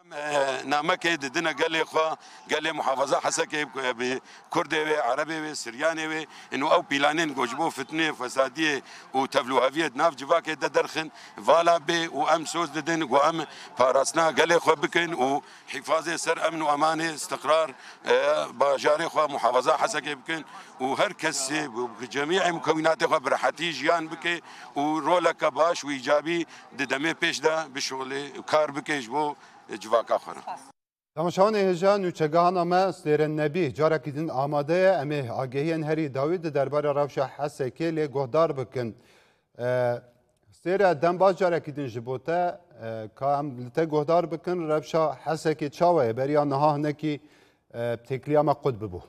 نامك ددنا قال لي اخوا قال لي محافظه حسكي بكردي عربي سرياني انه او بلانين جوجبو فتنه فساديه وتفلوهافيه ناف جواك درخن فالا بي وام سوز ددن وام فارسنا قال لي اخوا بكن وحفاظه سر امن وامانه استقرار باجاري اخوا محافظه حسكي بكن وهركس بجميع مكونات اخوا برحتي جيان بكي ورولك باش وايجابي ددمه پیش ده بشغل کار بکش بو جواکا خورم. تماشاوان هجا نوچگاهان ما سلیرن نبی جارا کدین آماده امه آگهیان هری داوید دربار روشا حسکی لی گهدار بکن. سلیره دنباز جارا کدین جبوته که هم لته گهدار بکن روشا حسکی چاوه بریا نها هنکی تکلیام قد ببو.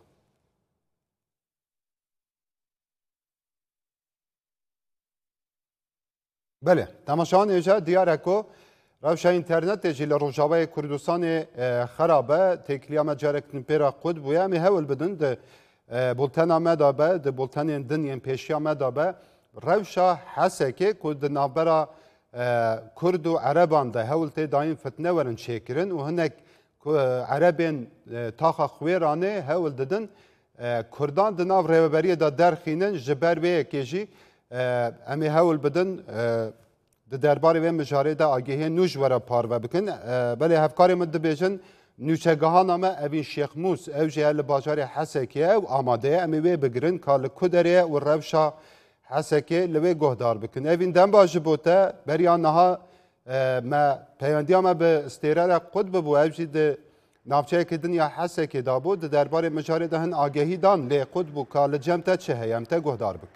بله تماشاوان هجا دیاره که روش اینترنت جیل روجاوی کردستان خرابه تکلیام جارک نپیرا قد بویا می هول بدن ده بولتنا مدابه ده بولتنین دنین پیشیا مدابه روشا حسکه کد نابرا کرد و عربان ده هول تی داین فتنه ورن شکرن و هنک عربین تاخا خویرانه هول ددن کردان ده ناو ریوبری ده درخینن جبر وی کجی امی هول بدن درباره و مجاره ده آگهی نوش ورا پارو بکن بله هفکاری مد بیشن نوچگاهان اما اوین شیخ موس او جهل باجار حسکیه و آماده امی وی بگرن کال کدره و روشا حسکی لوی گهدار بکن اوین دم باج بوته بریان نها ما پیوندی اما به استیرار قد ببو او جید نافچه که دنیا حسکی دا بود درباره مجاره ده هن آگهی دان لی قد بو کال جمتا چه هیمتا گهدار بک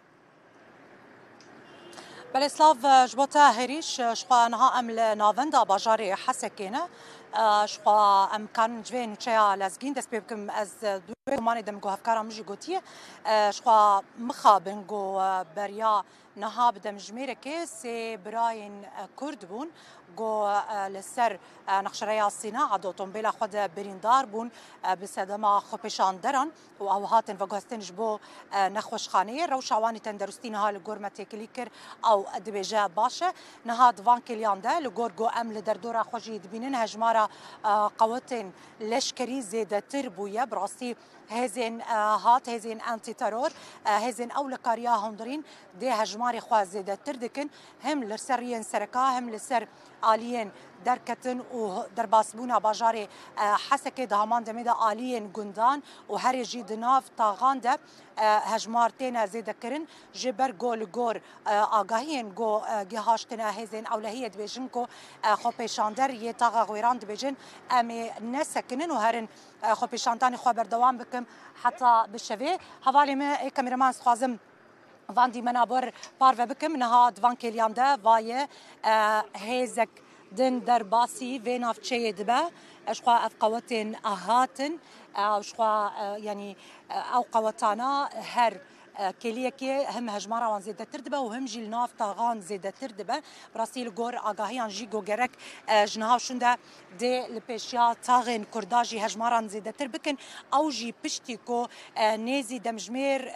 بلسلاف جبوتا هريش شخوا انها ام لنافندا باجاري حسكينه شخوا ام كان جوين وشيا لازقين دس بيبكم از دوي ماني دمجو هفكارا مجي قوتيه شخوا مخا بنجو بريا نها بدم جميركي سي براين كرد بون جو لسر نقشريا الصناعة دو طنبيلا خود بريندار بون بسدما خبشان دران و او هاتن وگوستن جبو نخوش خانيه رو شواني تندرستين ها لغور كليكر او دبيجا باشا نها دوان كليان ده لغور جو ام لدردورا خوشي دبينن هجمارا قوتن لشكري زيادة تربوية براسي هزين هات هزين انتي ترور هزين اولكاريا هندرين دي هجماري خوا زيادة تردكن هم لسرين سركا هم لسر آليين دركتن و درباسبونا باجاري حسكي دهمان دميدا آليين گندان و هر جيد ناف طاغان ده هجمارتين زيدا كرن جبر گول گور آگاهين گو گهاشتنا هزين اولهية دبيجنكو خو پیشاندر يه طاغا غويران دبيجن امي نسكنن و هرن خو پیشانداني خو بردوام بكم حتى بالشوي حوالي ما كاميرمان سخوازم واندی منابر پارو بکم نها دوان کلیان ده وایه هیزک دن در باسی و نافچه دبه اشخوا اف قوتن اهاتن اشخوا يعني او قوتانا هر كليكي هم هجمارا وان زيادة تردبه وهم جيل ناف طاغان زيادة تردبه براسيل غور آگاهيان جيگو گرك جنها شنده دي لپیشیا طاغن كرداجي هجمارا زيادة تربكن او جي پشتيكو نيزي دمجمير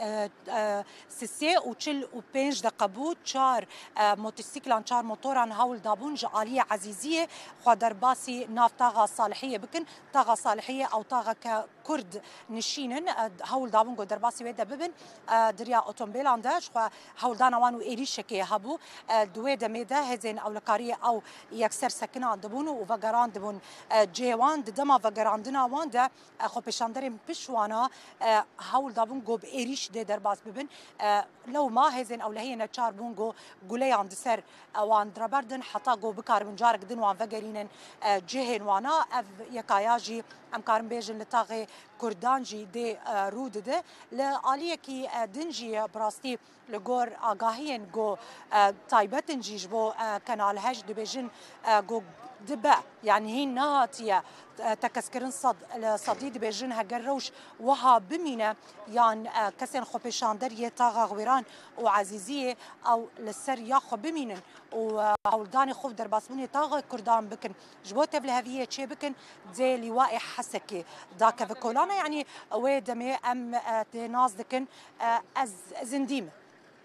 سسي و چل و پنج دقبو چار موتوسيكلان چار موتوران هول دابون جعالية عزيزية خوا درباسي ناف طاغا صالحية بكن طاغا صالحية او طاغا كرد نشينن هول دابون غو درباسي ويدا ببن دريا اوتومبيلان داش خو هولدان وانو ايريشكي هبو دوي دميدا هزين اولكاريه او يكسر سكنان دبون و وغران دبون جيوان دما وغراندنا وان دا خو بشاندرين بشوانا هول دابون جو ايريش دي درباس ببن لو ما هزين اولهيه نچار بونغو غولي عند سر وان دربردن حتى جو بكار من جارك دن وان وغرينن جهن وانا اف يكاياجي ام كارم بيجن لتاغي كردانجي دي رود ده لآليه كي دنجي براستي لغور آگاهين جو تايبتن جيج بو كنال هج دبيجن جو دبا يعني هي نهاتية تكسكرن صديد بيجن هجروش وها بمينة يعني كسن خو بيشاندر يتاغا غويران وعزيزية أو للسر ياخو بمينن وهولداني خوف درباسموني تاغا كردان بكن جبوت بلهفية تشي بكن زي لواء حسكي داك فكولانا يعني ويدمي أم ناز دكن الزنديم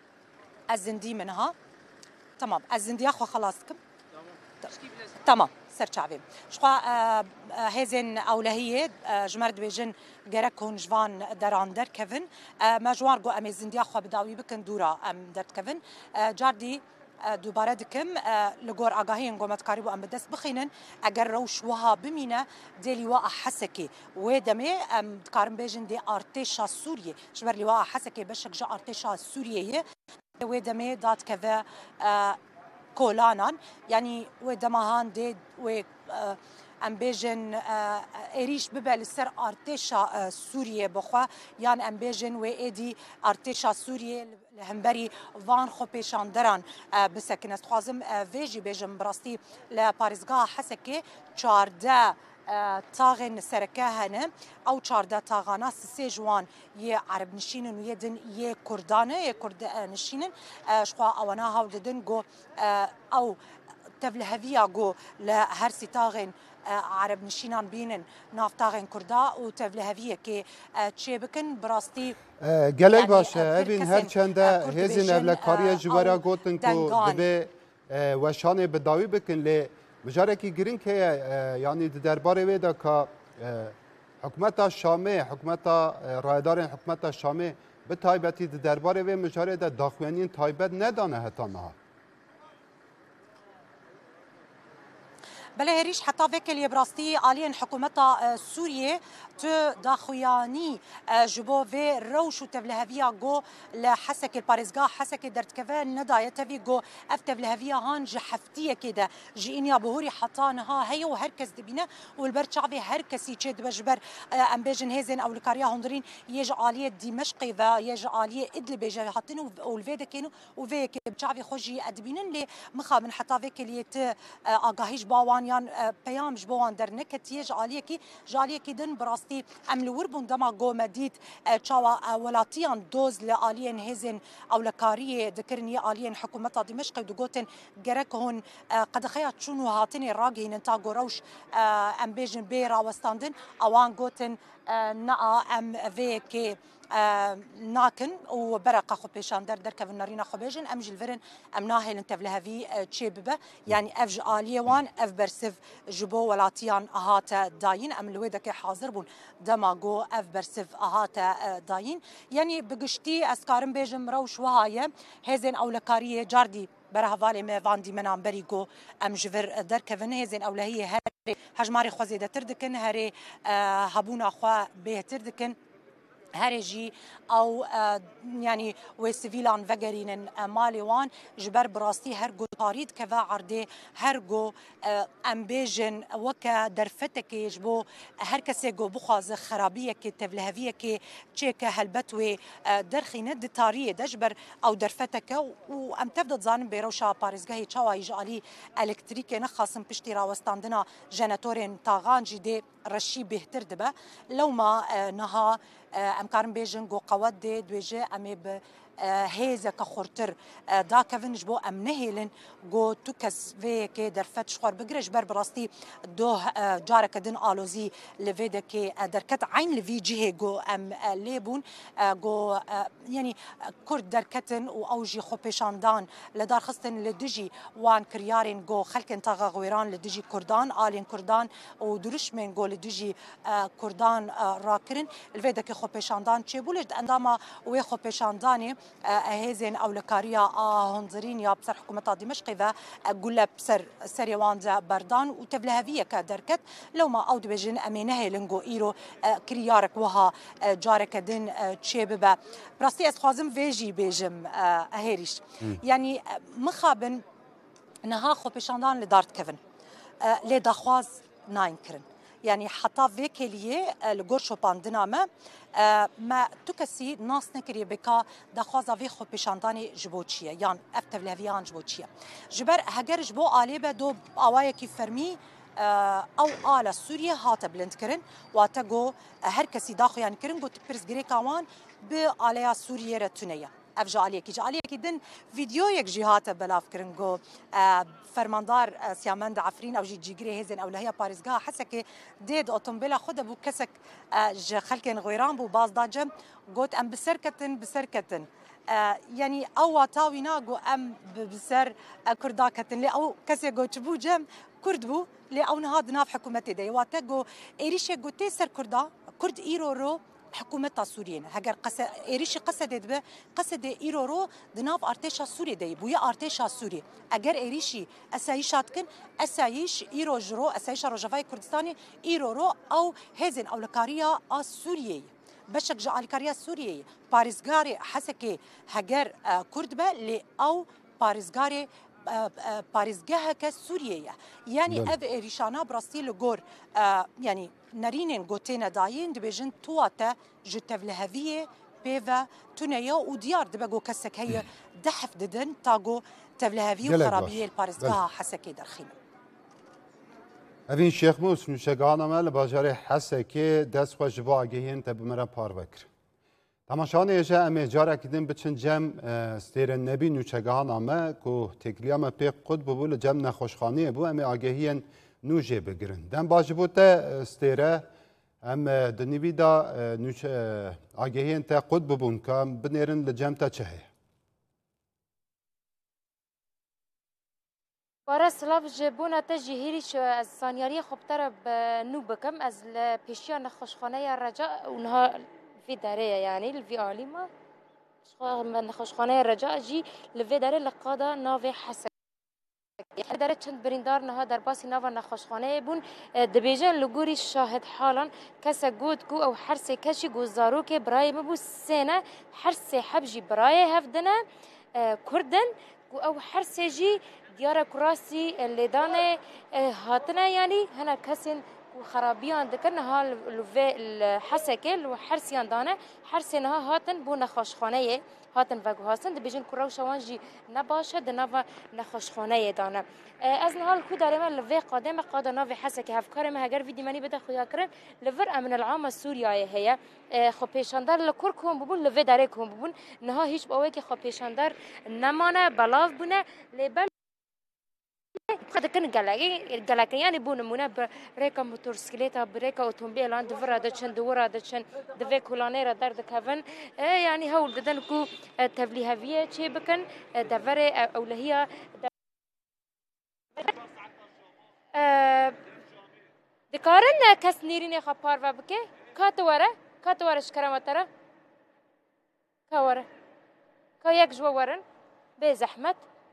الزنديم منها تمام الزندية خو خلاصكم تمام سرچاوی شخوا هزین اولهیه جمرد بیجن گرک هون جوان دران در کفن مجوار گو امی زندیا خوا بداوی بکن دورا ام در کفن جاردی دوباره دکم لگور آگاهی انگومت کاری بو ام بدست بخینن اگر روش وها بمینه دی لواء حسکی و دمه کارم بیجن دی ارتشا سوریه جبر لواء حسکی بشک جا ارتشا سوریه و دمه داد کذا کولانان یعنی و دمهان دی و ام بیجن ایریش ببل سر ارتشا سوریه بخوا یان ام بیجن و ایدی ارتشا سوریه همبری وان خو پیشان دران بسکن است خوازم ویجی بیجم براستی لپاریزگاه حسکی 14 تاغن سرکه هنه او 14 تاغانا سه جوان یه عرب نشینن و یه دن یه کردانه یه کرد نشینن شخوا اوانا هاو ددن گو او تبلهویا گو لهر سی تاغن عرب نشینان بینن نافتاغن کردا و تبلهویه که چه بکن براستی گلی باشه اوین هر چنده هزین اولکاری جوارا گوتن که دبه وشانه بداوی بکن لی مجاره کی گرین که یعنی درباره ویدا که حکومت شامه حکومت رایدار حکومت شامه به تایبتی درباره وی مجاره دا داخوانین تایبت ندانه حتی نها بله هریش حتی وکلی براستی آلین حکومت سوریه تو داخویانی جبو و روش و تبلهویا گو لحسك الباريزگاه حسك درتكفا نداية تبي گو اف تبلهویا هان جحفتيه كده جينيا بهوري حطانها هي وهركز دبينه والبرشعبي هركسي تشد بجبر ام بيجن هيزن او الكاريا هندرين يج آلية دمشق و يج آلية ادلب يج حاطين والفيدا كانوا وفيك بشعبي خوجي ادبينن لي مخا من حتى فيكليت اگاهيج باوان یان پیام جبوان در نکت یه جالیه کی دن براستی عمل وربون دما گو مدید چاوا ولاتیان دوز لآلین هزن او لکاریه دکرنی آلین حکومت دمشق دو گوتن گرک هون قد خیات چونو هاتنی راگین انتا گوروش ام بیجن بیرا وستاندن اوان گوتن نا ام وی که ناكن وبرقه خو بيشان در كفن نارينا خو بيجن ام جلفرن ام ناهل انت بلهفي تشيببه يعني افج اليوان اف برسف جبو ولاتيان اهاتا داين ام الويدك حاضر بون دماغو اف برسف اهاتا داين يعني بقشتي اسكارم بيجم روش وهايه هزن اولكاريه جاردي برهوالي ما فاندي منام بريغو ام جفر در كفن هزن اولهيه هري حجماري خوزيده تردكن هري هبونا خو بهتردكن هرجي او يعني وسيفيلان فجرين ماليوان جبر براستي هرجو طاريد كذا عرضي هرجو امبيجن وكا درفتك يجبو هركسي جو بخاز خرابيه كي تبلهفيه كي تشيك هلبتوي درخي ند طاريه دجبر او درفتك وام تبدا زان بيروشا باريزغاي تشاوا يجالي الكتريك نخاصم بشتي راوستاندنا جناتورين طاغان جدي رشي بهتر دبه لو ما نها امكارن بيجن جو قواد دي دوجه امي ب هيزه كخورتر دا كفن جبو ام نهيلن جو توكس في كي درفت شخور بقرش بر براستي دوه جارك دن الوزي لفيدا كي دركت عين لفي جهه جو ام ليبون جو يعني كرد دركتن واوجي خو بيشاندان لدار خصتن لدجي وان كريارين جو خلكن طاغ غويران لدجي كردان الين كردان ودرش من جو لدجي كردان راكرن الفيدا كي خو بيشاندان تشيبولج انداما وي خو بيشانداني هزين او لكاريا هنظرين يا بسر حكومه دمشق ذا قول بسر سريوان بردان وتبلهفيه كدركت لو ما اود بجن امينه لنجو ايرو كريارك وها جارك دين تشيببا براستي اسخازم فيجي بيجم هيريش يعني مخابن نها خو بشاندان لدارت كفن لدخواز ناينكرن يعني حتى فيكليه الجورشو باندنامه ما تكسي ناس نكري بكا دخوازا في خو بشانداني جبوتشيه يعني افتف لهفيان جبوتشيه جبر هجر جبو عليه دو اوايه كي فرمي او آل سوريا هات بلند كرن واتجو هر كسي داخل يعني كرن قلت برز جريكا وان بآليا سوريا رتونية افجا عليكي دن فيديو يك جهات بلاف كرنجو فرماندار سيامند عفرين او جي جيجري هزن او لهي باريزغا حسك ديد اوتومبيلا خد ابو كسك خلكن غيران بو باز داجم قلت ام بسركتن يعني او تاوینا گو ام بسر کردا کتن لی او کسی گو چبو جم کرد بو لی او نهاد ناف حکومت دی واتا گو ایریش گو تی سر کردا کرد ایرو رو حکومت سوریه نه اگر ایریش قصد به قصد ایرو رو دناف ارتش سوریه دی بویا ارتش سوریه اگر ایریشی اسایشات کن اسایش ایرو جرو اسایش روجافای کردستانی ایرو رو او هزن او لکاریا سوریه بشك جعلكاريا سوريا باريزغاري حسكي هجر كردبة ل أو باريزغاري باريزغاها كسوريا يعني أب ريشانا براسيل جور يعني نارين جوتينا داين دبيجن تواتا جتف لهذه بيفا تونيا وديار دبقو كسك هي دحف ددن تاجو تفلهذه وخرابية الباريزغاها حسكي درخينا اوین شیخ موس نوشگان عمل باجار حسه که دست خوش با آگهین تبمره پار بکر. تماشان ایجا امی جاره کدیم بچن جم ستیر نبی نوشگان عمل که تکلیام پی قد ببول جم نخوشخانه بو امی آگهین نوجه بگرن. دم باج بوده ستیره ام دنیوی دا آگهین تا قد ببون که بنیرن لجم تا چهه. برای سلاف جبونا تجهیری شو از سانیاری خوبتر بنو بکم از پیشیان نخوشخانه رجاء اونها في داره يعني الفي عالمة من نخوشخانه رجاء جي الفي داره لقادا ناوي حسن داره چند بریندار نها در باسی ناو نخوشخانه بون دبیجن لگوری شاهد حالا کسا گود کو او حرس کشی گوزارو که برای مبو سینه حرس حبجی برای هفدنه کردن او حرس جی دیاره کراسی لیدانه هاتنه یعنی هنه کسین خرابیان دکن ها الحسکه و حرسیان دانه حرسینها هاتن بو نخوشخانه هاتن وگو هستن دبیجن کراو شوان جی نباشه دنوا نخوشخانه دانه از نهال کو داره من لوی قادم قادا ناوی حسکه هفکار ما هگر ویدی منی بده خویا کرن لور امن العام سوریای هيا خو پیشاندار لکور کوم ببون لوی داره کوم ببون نها هیچ باوی که خو پیشاندار نمانه بلاف بونه لبل قد كان جلاكي يعني بون منا بريكا موتورسكليتا بريكا اوتومبيل عند فرا دشن دورا دشن دفي كولانيرا دار دكافن يعني هول بدن كو تبليهافيه شي بكن دفري او هي دكارن كاس نيرين خبار وبكي كاتوره شكرمتره كوره كيك جو ورن بزحمت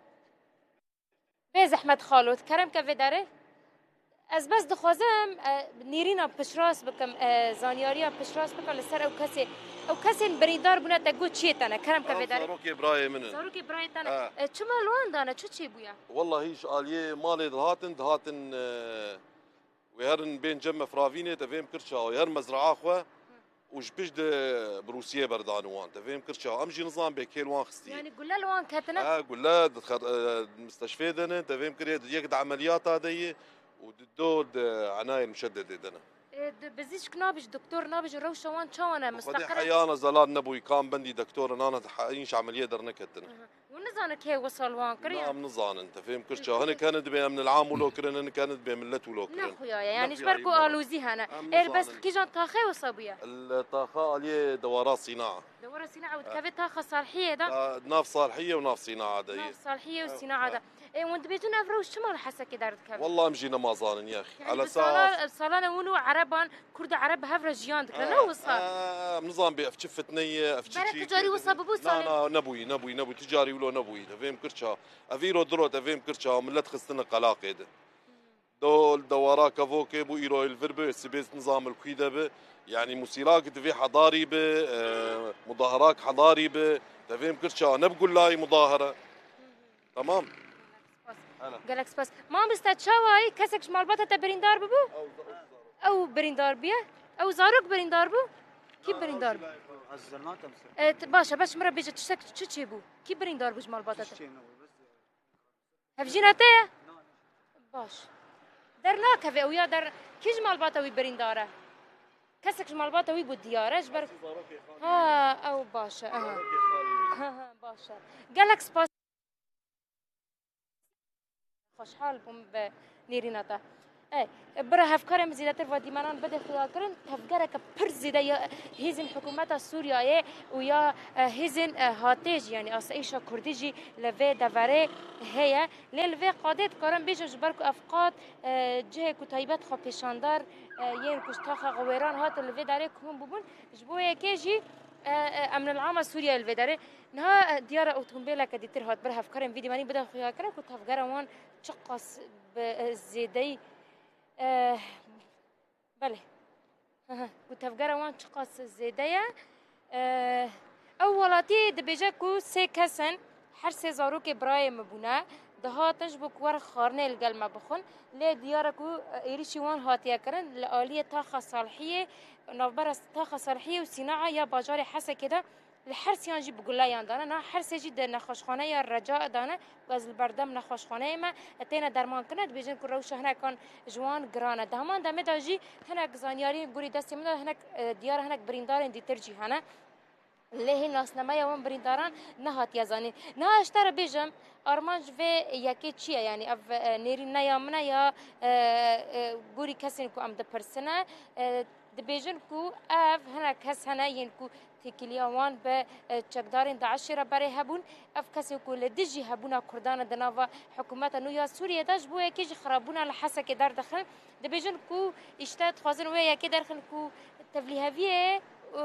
به زحمت خالوت کرم که داره از بس دخوازم نیرینا پشراس بکم زانیاریا پشراس بکم لسر او کسی بریدار بونه تا گو چیه تنه کرم که داره زاروك براي منن زاروك براي تنه چه مالوان دانه چه بویا والله هيش آليه مالي دهاتن وهرن بين جمع فرافينه تفهم كرشا وهر مزرعه خو وش بجد بروسيا بردانوان تفهم كرشا امجي نظام بكيلوان خستي يعني قول لوان كاتنا قول مستشفى دنا تفهم كريا يقد عمليات هذه ودود عنايه مشدده دنا بزيش نابج دكتور نابج روشوان شوانا مستقر حيانا زلال نبوي كان بندي دكتور انا حقينش عمليه درنا كتنا ونزانك هي وصل وان كريا نعم نزان انت فهم كرشا هنا كانت بين من العام ولو كرن هنا كانت بين ملت ولو كرن نخويا يعني شبركو الوزي هنا بس كيجان طاخه وصابيه الطاخه عليه دورات صناعه دورات صناعه وتكفي طاخه صالحيه ده ناف صالحيه وناف صناعه ده ناف صالحيه وصناعه ده وانت بيتون افروش شو مال حسك دارت كفي والله مجينا ما ظانن يا اخي يعني على اساس صالنا ونو عربان كرد عرب هفرجيان دكنا وصل نظام بأفشفت نية برك تجاري وصل ببوس لا نبوي تجاري ولو نبوي تفهم كرشا افيرو درو تفهم كرشا ملت خستنا قلاق يده دول دوارا كافوكي بو ايرو الفربه سبيس نظام الكويده به يعني مسيراك تفي حضاري به مظاهرات حضاري به تفهم كرشا نبقول لاي مظاهره تمام قالك سباس ما مستشاوي كسك شمالبات تبريندار ببو او بريندار بيه او زاروك بريندار بو كي بريندار بو باشا باش مرة بيجي تشتك تشي بو كي بريندار بو شمالبات هفجيناته باش درنا كفي او يا در كي شمالبات وي برينداره كسك شمالبات وي بو دياره جبر ها او باشا باشا قالك سباس خوشحال بوم بنيريناتا برا هفکارم زیادتر و دیمانان بده خدا کرن هفکاره که پر زیاده یا هیزن حکومت سوریه و یا هیزن هاتیج یعنی آسایش کردیجی لوی دوره هیا لوی قادت کارم بیش جبر کو افقاد جه کتایبت خو پیشاندار یه کشتاخ غویران هات لوی داره کم ببون جبوه کیجی امن العام سوريا الفدري نها ديار اوتومبيلا كديتر هات برها فكرم فيديو ماني بدا خويا كره كنت افكر وان تشقص بزيدي بله كنت افكر وان تشقص زيدية اولاتي دبيجاكو سي كسن هر سي زاروك برايم بونا دهاتش بكور خارنه القلمة بخون لي دياركو إيريشي وان هاتيا كرن لآلية طاقة صالحية نوبرس طاقة صالحية وصناعة يا باجاري حسا كده لحرس يانجي بقولا ياندانا نا حرس جد نخوشخانه يا رجاء دانا باز البردم نخوشخانه ما اتينا درمان كند بيجن كو روش هنا كان جوان گرانه دهمان دمه داجي هناك زانياري غوري دستي من هناك ديار هناك بريندار دي ترجي هنا ليه ناسنما يوم برينداران نهات يزاني نه اشتر بيجم ارمانج في يكي تشيا يعني اف نيرينا يامنا يا غوري كسن كو ام د پرسنه دبيجن كو اف هنا كس هنا ينكو تكليوان ب چقدارين داعش ربري هبون اف كسن كو لدجي هبونا كردان دناوا حكومت نو يا سوريا داش بو يكي خرابونا لحسا كدار دخل دبيجن كو اشتات خوازن ويا يكي داخل كو تبليهاويه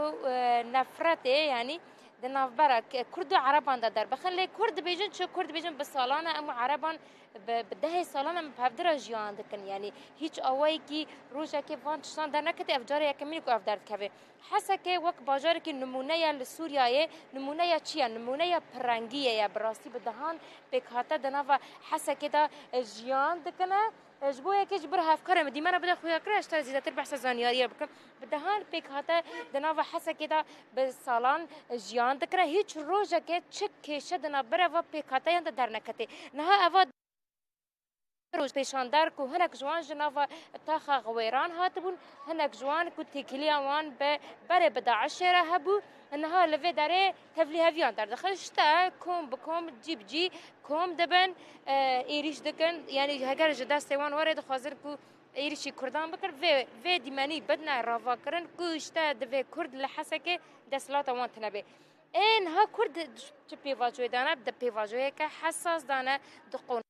نفرته يعني دناف برك كرد عربان در بخلي كرد بيجن شو كرد بيجن بالصالانة أما عربان بدهي صالانة بهفدر جيان دكن يعني هيج أواي روجا كي فان تشان در نكتي أفجار يا كميني كو أفدار كذا حاسة كي وق باجار كي نمونية لسوريا نمونية تشيا نمونية برانجية يا براسي بدهان بكهاتا دناف حاسة كده جيان دكنا جبوه كيش برها أفكار مدي ما أنا بدي خويا كره أشتري زيادة تربح سزانيارية بكم بدهان بيك هذا دناوا حاسة كده بالصالان جيان دكره هيج روجا كده تشك كيش دنا برا بيك هذا يند درنا كتي نها أفاد روج پیشاندار کو هنک جوان جناوا تاخا غویران هاتبون هنک جوان کو تکلیه وان به بره بداعش هبو انها لفي داره تفلي هفيان در داخل شتا كوم بكوم جيب جي كوم دبن ايريش دكن يعني هجر جدا سوان ورد خازر كو ايريشي كردان بكر في ديماني بدنا رافا كرن كو شتا دفي كرد لحسكه دسلات وان تنبي انها كرد بيفاجو دانا د بيفاجو حساس دانا دقون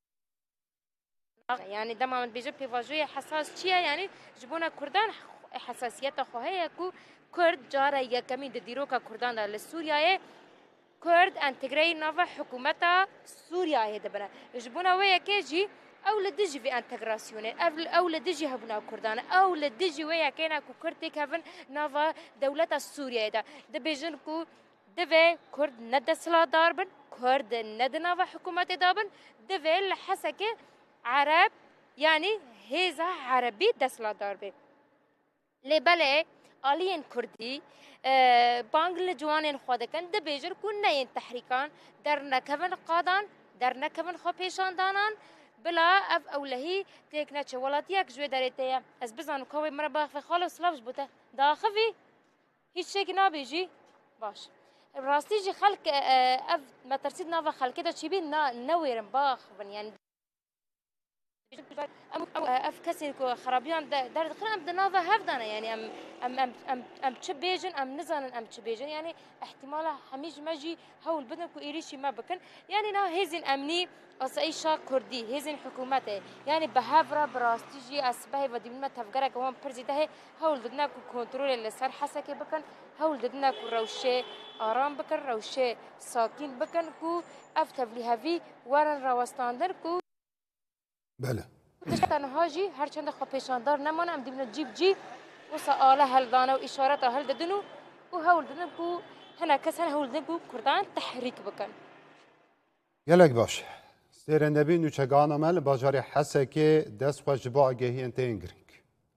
يعني دما من بيجي بيفاجو حساس چيه يعني جبونا كردان حساسيته خوهيه كو كرد جارة يكمل ديروكا كردان لسوريا كرد انتجري نوفا حكومتا سوريا دبنا جبونا ويا كيجي او لدجي في انتجراسيون او لدجي هبنا كردان او لدجي ويا كينا كو كرد كافن نوفا دولة سوريا دا دبيجن كو دفي كرد ندسلا داربن كرد ندنوفا حكومتا دابن دفي لحسكي عرب يعني هيزا عربي دسلا داربن لبلي آلين كردي بانجل جوانين خودكن دبيجر كون نين تحريكان در نكفن قادان در نكفن خبيشان دانان بلا اف اولهي تيكنا چولاتيك جوي داريتيا از بزانو كوي مرا باخ خالص لافش بوته داخفي هيچ شيء نابيجي باش راستي جي خلق اف ما ترسيد نافا خلق دا چي بين نويرن باخ يعني اف كسي خرابيان دار دخلنا بدنا هفدانا يعني ام تشبيجن ام نزان ام تشبيجن يعني احتمال حميج ماجي هول بدنا كو ايريشي ما بكن يعني نا هيزن امني اسايشا كردي هيزن حكومته يعني بهافرا براستيجي اسبه ودي ما تفكر كمان برزيده هول بدنا كو كنترول اللي صار حسكه بكن هول بدنا كو روشه آرام بكن روشه ساكن بكن كو افتبلي هافي ورن راوستاندر كو بله تنها جي هر چند خو پیشاندار نمانه ام دیمنا جیب جی و سآله هل دانه و اشارات هل ددنو و هول ددن بو هنا کس هول ددن بو کردان تحریک بکن یلک باش سیر نبی نوچگان عمل باجار حسکه دست خوش با آگهی انتینگرینگ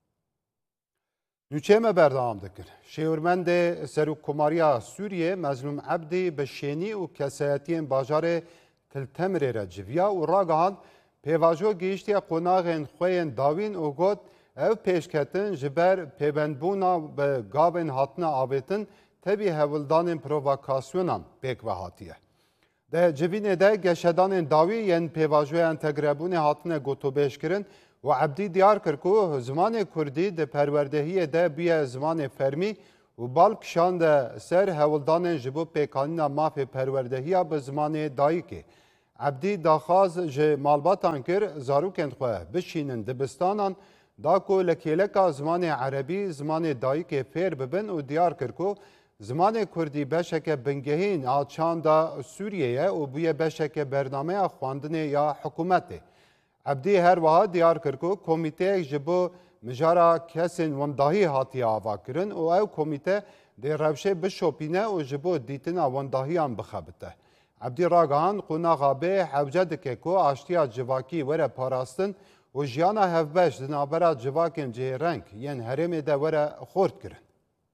نوچه ما بردام دکر شیورمند سرو کماریا سوریه مظلوم عبدی بشینی و کسایتی باجار تلتمر رجویا و راگهان پیواجو گیشتی قناغین خوین داوین و گوت او پیشکتن جبر پیبندبونا به گابن هاتنا آبیتن تبی هولدان پروواکاسیونان بیک و هاتیه. ده جوینه ده گشتان داوی ین پیواجوی انتگرابون هاتنه گوتوبیش کرن و عبدی دیار کرکو زمان کردی ده پروردهی ده بیه زمان فرمی و بالک شاند سر هولدان جبو پیکانینا ماف پروردهی به زمان دایکی. عبدی داخواز جه مالباتان کر زاروکند خواه بشینن دبستانان دا کو لکیلکا زمان عربی زمان دایکی پیر ببن و دیار کرکو زمان کردی بشک بنگهین آچاندا سوریه و بوی بشک برنامه خواندن یا حکومته. عبدی هر وها دیار کرکو کمیته جبو مجارا کسین ونداهی هاتی آوا کرن و او کمیته دی روشه بشوپینه و جبو دیتنا ونداهیان بخبته. عبدی راگان قناغا به حوجه دکه کو آشتیا جواکی وره پاراستن و جیانا هفبش دنابرا جواکن جه رنگ ین هرم ده وره خورد کرن.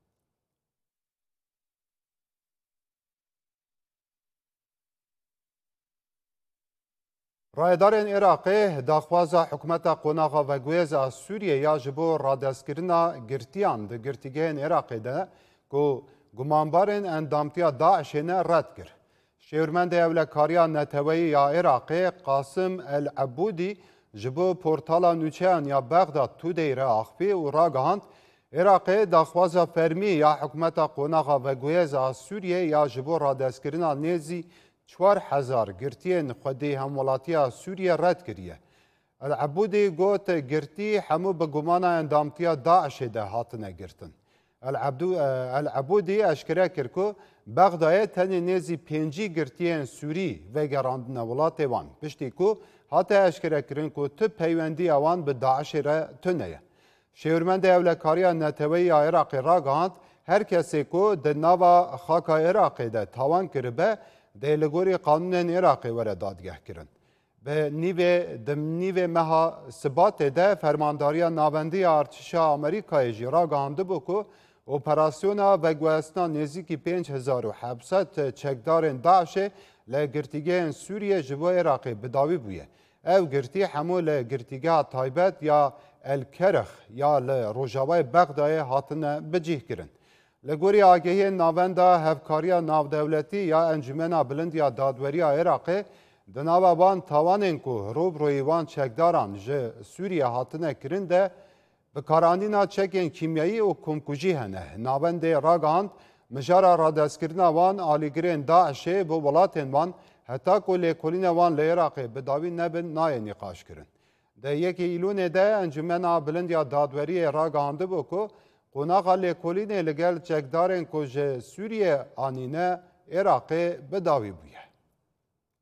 رایدارên Iraqê daxwaza hikûmeta qonaxa veguhêza Sûriye ya ji bo radestkirina girtiyan di girtîgehên Iraqê de ku gumanbarên endamtiya Daişê ne red kir. Şêwirmendê Ewlekariya Neteweyî ya Iraqê Qasim El Ebûdî ji bo portala nûçeyan ya Bexdad Tudê re axivî û ragihand Iraqê daxwaza fermî ya hikûmeta qonaxa veguhêza Sûriye ya ji bo radestkirina nêzî 4000 girtiyên xwedî hemwelatiya Sûriye red kiriye. El Ebûdî got girtî hemû bi gumana endamtiya Daişê de hatine girtin. El Ebûdî eşkere kir ku Bexdayê tenê nêzî 5 girtiyên Sûrî vegerandine welatê wan. Piştî ku hate eşkere kirin ku tu peywendiya wan bi Daişê re tune ye. Şêwirmendê Ewlekariya Neteweyî ya Iraqê ragihand her kesê ku di nava xaka Iraqê de tawan kiribe de li gorî qanûnên Iraqê were dadgeh kirin. Bi nîvê meha Sibatê de fermandariya navendiya artişa Amerîkayê jî ragihandibû ku operasyona veguhestina nêzîkî 5700 çekdarên Daişê li girtîgehên Sûriye ji bo Iraqê bidawî bûye. Ev girtî hemû li girtîgeha taybet ya El Kerix ya li Rojavayê Bexdayê hatine bicih kirin. Li gorî agehiyên navenda hevkariya navdewletî ya Encûmena Bilind ya Dadweriya Iraqê di nava wan tawanên ku robrûyî wan çekdaran ji Sûriye hatine kirin de bikaranîna çekên kîmyayî û komkujî hene. Navendê ragihand mijara radestkirina wan alîgirên Daişê bo welatên wan heta ku lêkolîna wan li Iraqê bidawî nebin nayê nîqaş kirin. Di yekê îlûnê de Encûmena Bilind ya Dadweriyê ragihandibû ku qonaxa lêkolînê li gel çekdarên ku ji Sûriye anîne Iraqê bidawî bûye.